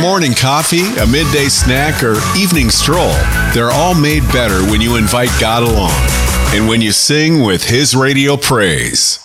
morning coffee, a midday snack, or evening stroll, they're all made better when you invite God along and when you sing with His radio praise.